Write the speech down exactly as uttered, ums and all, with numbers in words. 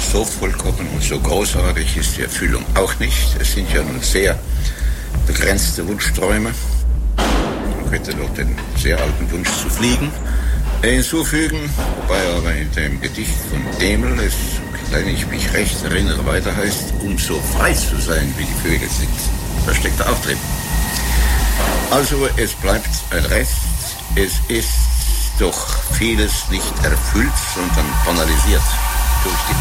so vollkommen und so großartig ist die Erfüllung auch nicht. Es sind ja nun sehr begrenzte Wunschträume. Man könnte doch den sehr alten Wunsch zu fliegen hinzufügen, wobei aber in dem Gedicht von Demel es, wenn ich mich recht erinnere, weiter heißt, um so frei zu sein, wie die Vögel sind. Das steckt da auch drin. Also es bleibt ein Rest, es ist doch vieles nicht erfüllt, sondern banalisiert durch die